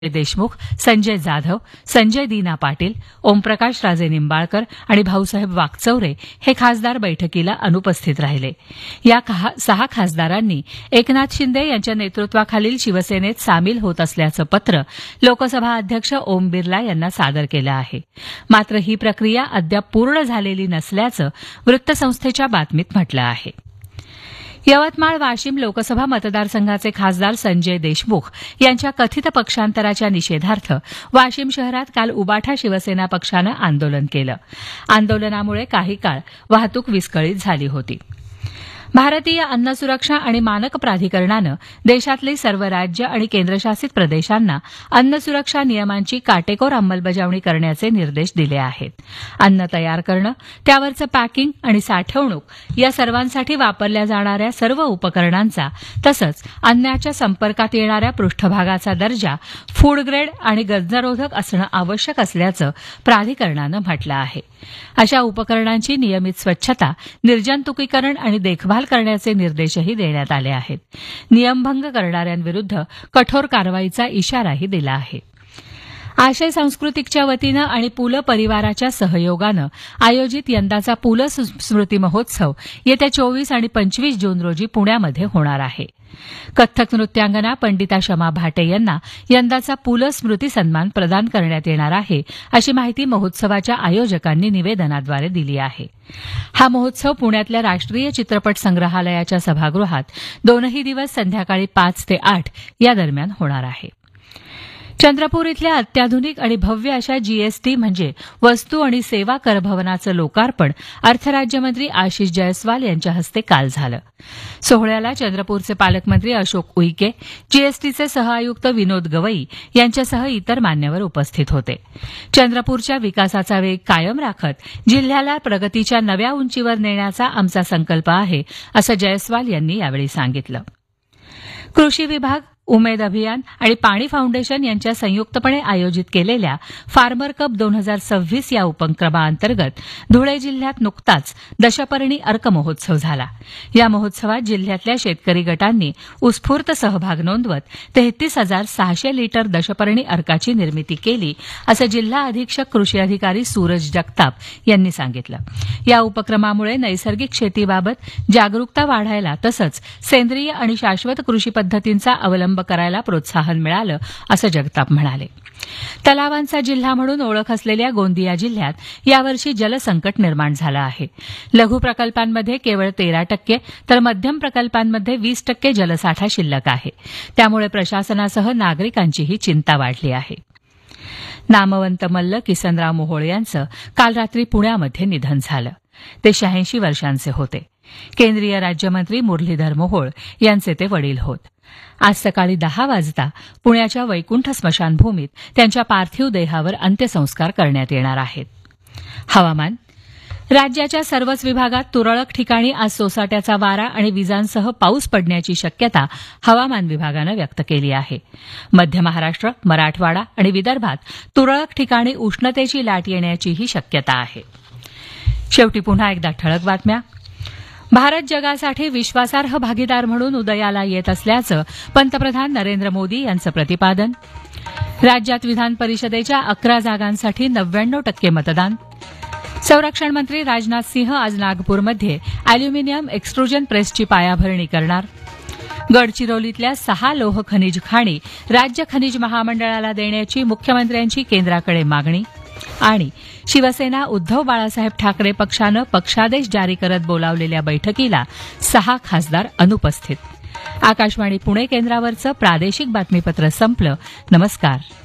देशमुख, संजय जाधव, संजय दीना पाटील, ओमप्रकाश राजे निंबाळकर आणि भाऊसाहेब वाकचौरे हे खासदार बैठकीला अनुपस्थित राहिले. या 6 खासदारांनी एकनाथ शिंदे यांच्या नेतृत्वाखालील शिवसेनेत सामील होत असल्याचं पत्र लोकसभा अध्यक्ष ओम बिर्ला यांना सादर केलं आहे. मात्र ही प्रक्रिया अद्याप पूर्ण झालेली नसल्याचं वृत्तसंस्थेच्या बातमीत म्हटलं आहे. यवतमाळ वाशिम लोकसभा मतदारसंघाचे खासदार संजय देशमुख यांच्या कथित पक्षांतराच्या निषेधार्थ वाशिम शहरात काल उबाठा शिवसेना पक्षानं आंदोलन केलं. आंदोलनामुळे काही काळ वाहतूक विस्कळीत झाली होती. भारतीय अन्न सुरक्षा आणि मानक प्राधिकरणानं देशातली सर्व राज्य आणि केंद्रशासित प्रदेशांना अन्न सुरक्षा नियमांची काटेकोर अंमलबजावणी करण्याचे निर्देश दिले आहेत. अन्न तयार करणं, त्यावरचं पॅकिंग आणि साठवणूक या सर्वांसाठी वापरल्या जाणाऱ्या सर्व उपकरणांचा तसंच अन्नाच्या संपर्कात येणाऱ्या पृष्ठभागाचा दर्जा फूड ग्रेड आणि गंजरोधक असणं आवश्यक असल्याचं प्राधिकरणानं म्हटलं आहे. अशा उपकरणांची नियमित स्वच्छता, निर्जंतुकीकरण आणि देखभाल करण्याचे निर्देशही देण्यात आले आहेत. नियमभंग करणाऱ्यांविरुद्ध कठोर कारवाईचा इशाराही दिला आहे. आशय सांस्कृतिकच्या वतीनं आणि पुल परिवाराच्या सहयोगानं आयोजित यंदाचा पुल स्मृती महोत्सव येत्या 24 आणि 25 जून रोजी पुण्यामध्ये होणार आहे. कथ्थक नृत्यांगना पंडिता शमा भाटे यांना यंदाचा पुल स्मृती सन्मान प्रदान करण्यात येणार आहे, अशी माहिती महोत्सवाच्या आयोजकांनी निवेदनाद्वारे दिली आहे. हा महोत्सव पुण्यातल्या राष्ट्रीय चित्रपट संग्रहालयाच्या सभागृहात 2 दिवस संध्याकाळी 5 ते 8 या दरम्यान होणार आहे. चंद्रपूर इथल्या अत्याधुनिक आणि भव्य अशा जीएसटी म्हणजे वस्तू आणि सेवा कर भवनाचं लोकार्पण अर्थराज्यमंत्री आशिष जयस्वाल यांच्या हस्ते काल झालं. सोहळ्याला चंद्रपूरचे पालकमंत्री अशोक उईके, जीएसटीचे सहआयुक्त विनोद गवई यांच्यासह इतर मान्यवर उपस्थित होते. चंद्रपूरच्या विकासाचा वेग कायम राखत जिल्ह्याला प्रगतीच्या नव्या उंचीवर नेण्याचा आमचा संकल्प आहे, असं जयस्वाल यांनी यावेळी सांगितलं. कृषी विभाग, उमेद अभियान आणि पाणी फाउंडेशन यांच्या संयुक्तपणे आयोजित केलेल्या फार्मर कप 2026 या उपक्रमाअंतर्गत धुळे जिल्ह्यात नुकताच दशपर्णी अर्क महोत्सव झाला. या महोत्सवात जिल्ह्यातल्या शेतकरी गटांनी उत्स्फूर्त सहभाग नोंदवत 33,600 लिटर दशपर्णी अर्काची निर्मिती केली, असं जिल्हा अधीक्षक कृषी अधिकारी सूरज जगताप यांनी सांगितलं. या उपक्रमामुळे नैसर्गिक शेतीबाबत जागरूकता वाढायला तसंच सेंद्रिय आणि शाश्वत कृषी पद्धतींचा अवलंब करायला प्रोत्साहन मिळालं, असं जगताप म्हणाले. तलावांचा जिल्हा म्हणून ओळख असलेल्या गोंदिया जिल्ह्यात यावर्षी जलसंकट निर्माण झालं आहे. लघु प्रकल्पांमध्ये केवळ 13% तर मध्यम प्रकल्पांमध्ये 20% जलसाठा शिल्लक आहे. त्यामुळे प्रशासनासह नागरिकांचीही चिंता वाढली आहे. नामवंत मल्ल किसनराव मोहोळ यांचं काल रात्री पुण्यामध्ये निधन झालं. ते 86 वर्षांचे होते. केंद्रीय राज्यमंत्री मुरलीधर मोहोळ यांचे ते वडील होत. आज सकाळी 10 वाजता पुण्याच्या वैकुंठ स्मशानभूमीत त्यांच्या पार्थिव देहावर अंत्यसंस्कार करण्यात येणार आहेत. हवामान. राज्याच्या सर्वच विभागात तुरळक ठिकाणी आज सोसाट्याचा वारा आणि विजांसह पाऊस पडण्याची शक्यता हवामान विभागानं व्यक्त केली आहे. मध्य महाराष्ट्र, मराठवाडा आणि विदर्भात तुरळक ठिकाणी उष्णतेची लाट येण्याचीही शक्यता आहे. शेवटी पुन्हा एकदा ठळक बातम्या. भारत जगासाठी विश्वासार्ह भागीदार म्हणून उदयाला येत असल्याचं पंतप्रधान नरेंद्र मोदी यांचं प्रतिपादन. राज्यात विधान परिषदेच्या 11 जागांसाठी 99% मतदान. संरक्षण मंत्री राजनाथ सिंह आज नागपूरमध्ये अॅल्युमिनियम एक्स्ट्रुजन प्रेसची पायाभरणी करणार. गडचिरोलीतल्या 6 लोह खनिज खाणी राज्य खनिज महामंडळाला देण्याची मुख्यमंत्र्यांची केंद्राकडे मागणी. आणि शिवसेना उद्धव बाळासाहेब ठाकरे पक्षानं पक्षादेश जारी करत बोलावलेल्या बैठकीला 6 खासदार अनुपस्थित. आकाशवाणी पुणे केंद्रावरचं प्रादेशिक बातमीपत्र संपलं. नमस्कार.